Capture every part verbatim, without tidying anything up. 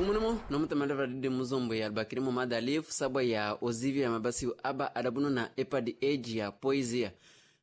Kumunamo nomutamala vadide muzombo ya albakiri mu madalif sabwa ya ozivia mabasi aba adabuno na epadi age ya poesia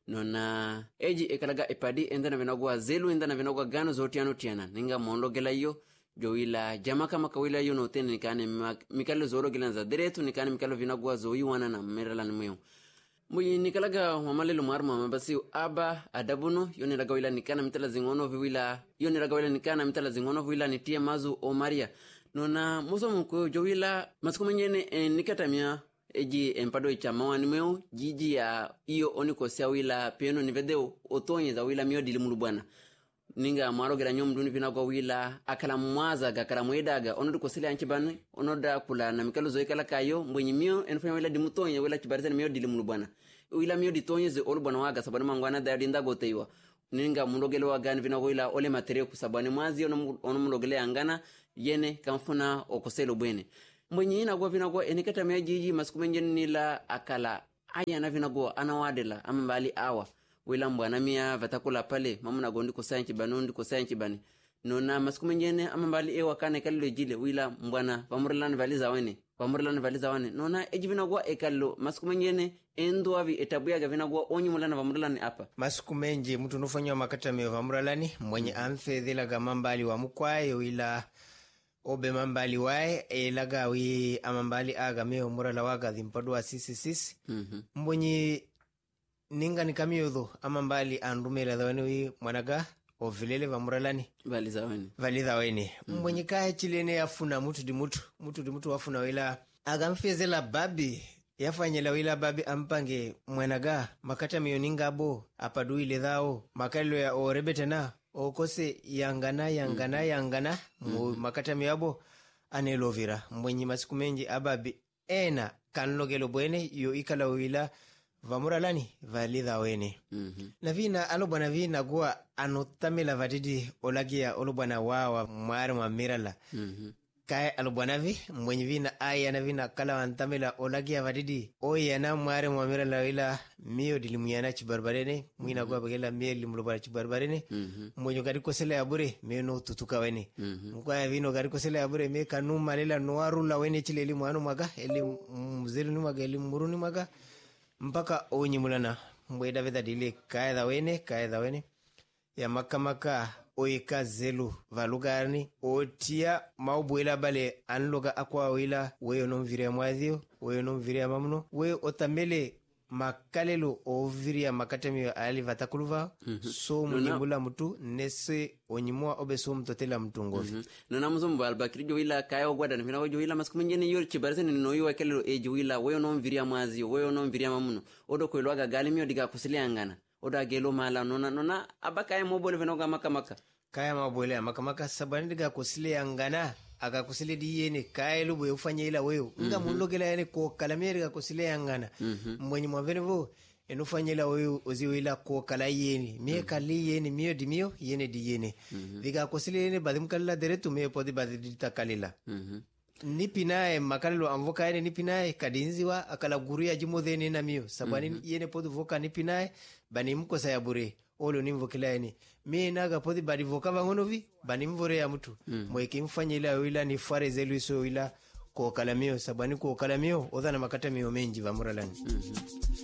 nona age ekalaga epadi endana vinagwa zelu endana vinagwa gano zotiano tiana ninga mondogela yo joila jamaka makawila yo no tene nikane mikalo zoro gilanza deretu nikane mikalo vinagwa zoiwana na meralan myo Mwi nikalaga wamalelu marma mabasi aba adabuno yoni laga wila nikana mitala zingono viwila yoni laga wila nikana mitala zingono viwila nitia mazu o Maria nona muso mko jowila masikumenyene e, nikatamia eji empado ichamawa nimeo jiji ya iyo oniko siya wila pieno nivedeo otonye za wila mio dilimulu bwana ninga marogera nyom duni vinagwa wila akala mwaza ga kala mwedaga onodu kosile anchibane onoda kula na mikalo zoikala kayo mbwenyi mio enfanya wila dimutonye wila chibarizani mio dilimulu bwana wila mio ditonye ze olu bwana waga sabani mangwana da dinda goteiwa ninga mundogele wagani vinagwa wila ole materio kusabani mwazi ono mundogele angana yene kamfuna okoselo bwene mbwenyi ina gwa vinagwa enikata mea jiji masikumenjeni nila akala aya na vinagwa anawadela amambali awa wila mbwana mia vatakula pale mamuna gondi kusaya nchibani ndi kusaya nchibani nona masikumenjene amambali ewa kane kalilo jile wila mbwana vamurelani valiza wane vamurelani valiza wane nona eji vinagwa ekalilo masikumenjene endo avi etabuyaga vinagwa onyi mulana vamurelani apa masikumenje mtu nufanyo makata meo vamurelani mwenye amfedhila gamambali wa mukwae wila obe mambali wae elaga wi amambali aga meo murala waga dhimpadu wa sisi sisi mm-hmm. Mbonyi ninga nikamiyodho amambali andumela dhawane wi mwanaga ovilele vamuralani valiza wane valiza wane mm-hmm. Mbonyi kahe chilene yafuna mutu di mutu mutu di mutu wafuna wila aga mfezela babi yafanyela wila babi ampange mwanaga makata meo ningabo apadu ile dhao makalilo ya orebetena okose yangana yangana mm-hmm. yangana mm-hmm. makata miyabo anelovira mbwenyi masikumenji ababi ena kanlogelo bwene yo ikala wila vamuralani validha wene mm-hmm. Na vina alobwana vina gua anotamela vadidi olagia olobwana wawa mwari mwa mirala mm-hmm. Kaya alobwana vi mbwenyi vina aya na vina kala wantamela olagia vadidi oya na mwari mwa mirala wila miyo dilimuyana chibarbarene mwina gua bagela miyo dilimulobara chibarbarene mm-hmm. Mbwenyo gari kosela ya bure miyo no tutuka wene mm-hmm. Mkwaya vino gari kosela ya bure miyo kanuma lela nuarula wene chile elimu anu maga eli mzilu ni maga eli muru ni maga mpaka onyi mulana mbweda veda dile kaedha wene kaedha wene ya maka maka oika zelu valugarni otia maubwela bale anloga akwa wila weyo nomviria mwadhio weyo nomviria mamno weyo otamele makalelo oviria makatemio ali vatakuluva mm-hmm. So mnyimula mtu nese onyimua obe so mtotela mtu ngovi mm-hmm. Nona mzumbo albakiri jo wila kaya ogwada nifina wajo wila masikumenjene yor chibarizeni ninoyu wakelelo eji wila weyo nomviria mwazio weyo nomviria mamno odo kweluaga galimio diga kusilia angana odo agelo mala nona nona abakaya mobole vinoga maka maka kaya mabole ya maka maka sabani diga kusilia angana aga kusile di yene kaya lubu ya ufanya ila weyo nga mm-hmm. Mulogela yene ko kalamiri ga kusile yangana mm-hmm. Mwenye mwavene vo enufanya ila weyo oziwe ila ko kala yene miye mm-hmm. Kali yene miyo di miyo yene di yene mm-hmm. Viga kusile yene badhi mkalila deretu miye podi badhi dita kalila mm-hmm. Nipi nae makalilo amvoka yene nipi nae kadinziwa akala guru ya jimodhe yene na miyo sabani mm-hmm. Yene podi voka nipi nae bani mko sayabure olo nimvo kila yene mie naga podi badi voka vangonovi bani mvore ya mtu mm. Mweke mfanya ila wila ni fare zelu iso wila kwa kalamio sabani kwa kalamio odha na makata mio menji vamuralani mm-hmm.